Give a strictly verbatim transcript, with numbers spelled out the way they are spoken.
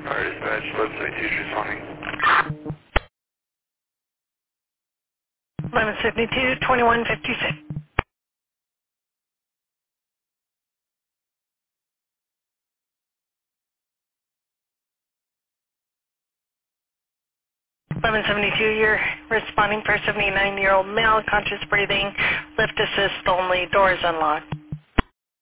Alright, dispatch, eleven seventy-two is responding. eleven seventy-two, twenty-one fifty-six. eleven seventy-two, you're responding for a seventy-nine-year-old male, conscious breathing, lift assist only, doors unlocked.